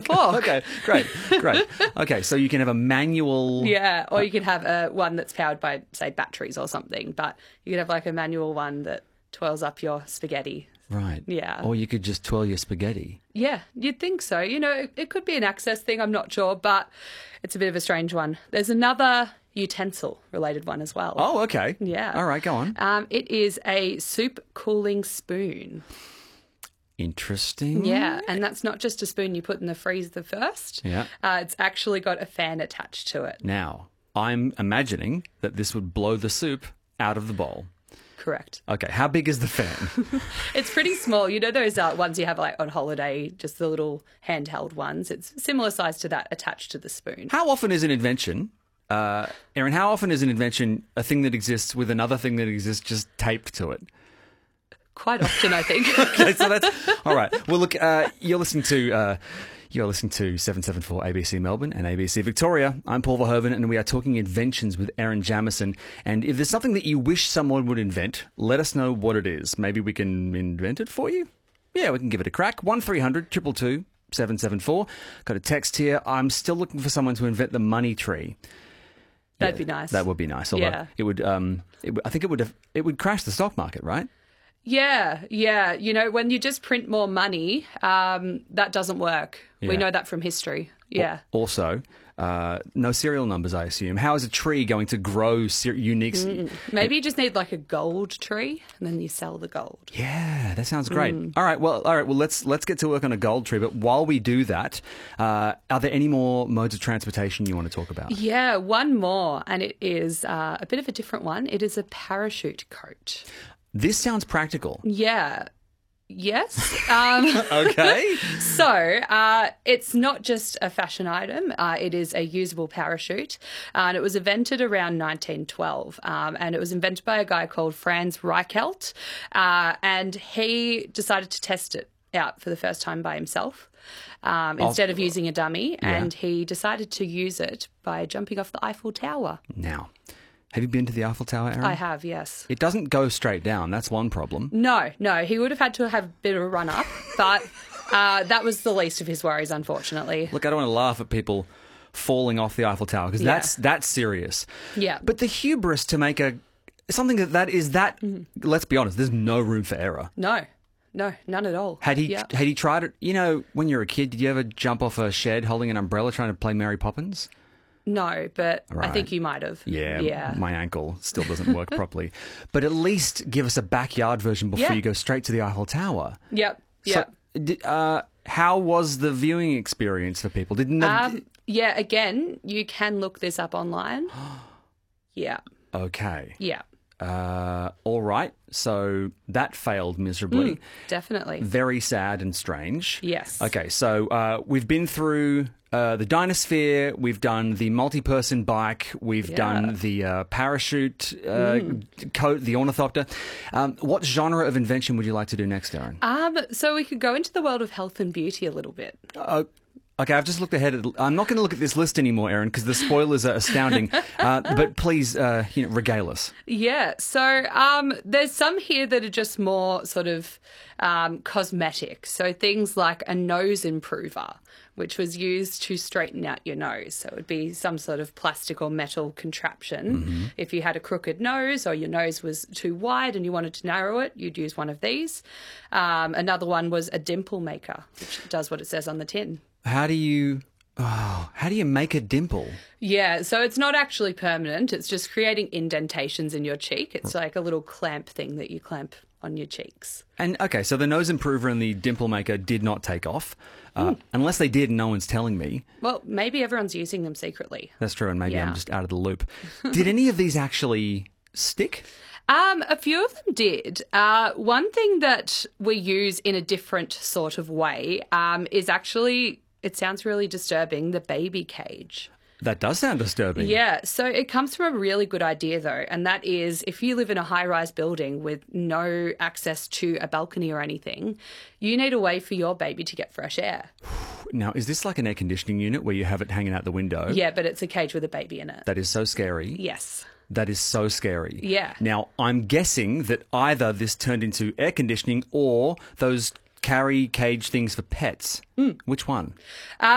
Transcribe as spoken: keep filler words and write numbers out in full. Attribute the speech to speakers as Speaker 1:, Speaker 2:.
Speaker 1: fork.
Speaker 2: Okay, great, great. Okay, so you can have a manual...
Speaker 1: Yeah, or you could have a one that's powered by, say, batteries or something, but you could have like a manual one that twirls up your spaghetti.
Speaker 2: Right.
Speaker 1: Yeah.
Speaker 2: Or you could just twirl your spaghetti.
Speaker 1: Yeah, you'd think so. You know, it, it could be an access thing, I'm not sure, but it's a bit of a strange one. There's another utensil-related one as well.
Speaker 2: Oh, okay.
Speaker 1: Yeah.
Speaker 2: All right, go on.
Speaker 1: Um, it is a soup cooling spoon.
Speaker 2: Interesting.
Speaker 1: Yeah, and that's not just a spoon you put in the freezer first.
Speaker 2: Yeah.
Speaker 1: Uh, it's actually got a fan attached to it.
Speaker 2: Now, I'm imagining that this would blow the soup out of the bowl.
Speaker 1: Correct.
Speaker 2: Okay, how big is the fan?
Speaker 1: It's pretty small. You know those uh, ones you have like on holiday, just the little handheld ones? It's similar size to that attached to the spoon.
Speaker 2: How often is an invention, uh, Erin, how often is an invention a thing that exists with another thing that exists just taped to it?
Speaker 1: Quite often, I think.
Speaker 2: Okay, so that's... All right. Well, look, uh, you're listening to... Uh, You're listening to seven seventy-four A B C Melbourne and A B C Victoria. I'm Paul Verhoeven, and we are talking inventions with Erin Jamieson. And if there's something that you wish someone would invent, let us know what it is. Maybe we can invent it for you? Yeah, we can give it a crack. one three hundred two two two seven seven four. Got a text here. I'm still looking for someone to invent the money tree.
Speaker 1: That'd
Speaker 2: Yeah,
Speaker 1: be nice.
Speaker 2: That would be nice. Although
Speaker 1: Yeah.
Speaker 2: it would, um, it, would- I think it would have, it would crash the stock market, right?
Speaker 1: Yeah, yeah. You know, when you just print more money, um, that doesn't work. We
Speaker 2: Yeah.
Speaker 1: know that from history. Yeah.
Speaker 2: Also, uh, no serial numbers, I assume. How is a tree going to grow ser- unique?
Speaker 1: Mm. Maybe you just need like a gold tree and then you sell the gold.
Speaker 2: Yeah, that sounds great.
Speaker 1: Mm.
Speaker 2: All right, well, all right, well, let's let's get to work on a gold tree. But while we do that, uh, are there any more modes of transportation you want to talk about?
Speaker 1: Yeah, one more, and it is uh, a bit of a different one. It is a parachute coat.
Speaker 2: This sounds practical.
Speaker 1: Yeah. Yes. Um,
Speaker 2: Okay.
Speaker 1: so uh, it's not just a fashion item. Uh, it is a usable parachute. Uh, and it was invented around nineteen twelve. Um, and it was invented by a guy called Franz Reichelt. Uh, and he decided to test it out for the first time by himself um, instead of using a dummy.
Speaker 2: Yeah.
Speaker 1: And he decided to use it by jumping off the Eiffel Tower.
Speaker 2: Now, have you been to the Eiffel Tower, Erin?
Speaker 1: I have, yes.
Speaker 2: It doesn't go straight down. That's one problem.
Speaker 1: No, no. He would have had to have a bit of a run up, but uh, that was the least of his worries, unfortunately.
Speaker 2: Look, I don't want to laugh at people falling off the Eiffel Tower because
Speaker 1: Yeah.
Speaker 2: that's that's serious.
Speaker 1: Yeah.
Speaker 2: But the hubris to make a something that that is that.
Speaker 1: Mm-hmm.
Speaker 2: Let's be honest. There's no room for error.
Speaker 1: No, no, none at all.
Speaker 2: Had he
Speaker 1: Yeah.
Speaker 2: had he tried it? You know, when you're a kid, did you ever jump off a shed holding an umbrella trying to play Mary Poppins?
Speaker 1: No, but I
Speaker 2: Right.
Speaker 1: think you might have.
Speaker 2: Yeah,
Speaker 1: Yeah.
Speaker 2: my ankle still doesn't work properly. But at least give us a backyard version before
Speaker 1: Yeah.
Speaker 2: you go straight to the Eiffel Tower.
Speaker 1: Yep. Yep.
Speaker 2: So, di- uh, how was the viewing experience for people? Didn't they,
Speaker 1: um, yeah, again, you can look this up online. yeah.
Speaker 2: okay.
Speaker 1: Yeah.
Speaker 2: Uh, all right. So that failed miserably.
Speaker 1: Definitely.
Speaker 2: Very sad and strange.
Speaker 1: Yes.
Speaker 2: Okay, so uh, we've been through uh, the Dinosphere, we've done the multi-person bike, we've
Speaker 1: Yeah.
Speaker 2: done the uh, parachute uh, coat, the ornithopter. Um, what genre of invention would you like to do next, Erin?
Speaker 1: Um, so we could go into the world of health and beauty a little bit.
Speaker 2: Uh, okay, I've just looked ahead. At, I'm not going to look at this list anymore, Erin, because the spoilers are astounding. uh, but please, uh, you know, regale us.
Speaker 1: Yeah, so um, there's some here that are just more sort of um, cosmetic. So things like a nose improver, which was used to straighten out your nose. So it would be some sort of plastic or metal contraption.
Speaker 2: Mm-hmm.
Speaker 1: If you had a crooked nose or your nose was too wide and you wanted to narrow it, you'd use one of these. Um, another one was a dimple maker, which does what it says on the tin.
Speaker 2: How do you... Oh, how do you make a dimple?
Speaker 1: Yeah, so it's not actually permanent. It's just creating indentations in your cheek. It's like a little clamp thing that you clamp on your cheeks.
Speaker 2: And okay, so the nose improver and the dimple maker did not take off, uh, unless they did and no one's telling me.
Speaker 1: Well, maybe everyone's using them secretly.
Speaker 2: That's true, and maybe
Speaker 1: Yeah.
Speaker 2: I'm just out of the loop. Did any of these actually stick?
Speaker 1: Um, a few of them did. Uh, one thing that we use in a different sort of way um, is actually, it sounds really disturbing, the baby cage.
Speaker 2: That does sound disturbing.
Speaker 1: Yeah, so it comes from a really good idea though, and that is if you live in a high-rise building with no access to a balcony or anything, you need a way for your baby to get fresh air.
Speaker 2: Now, is this like an air conditioning unit where you have it hanging out the window?
Speaker 1: Yeah, but it's a cage with a baby in it.
Speaker 2: That is so scary.
Speaker 1: Yes.
Speaker 2: That is so scary.
Speaker 1: Yeah.
Speaker 2: Now, I'm guessing that either this turned into air conditioning or those carry cage things for pets. Which one?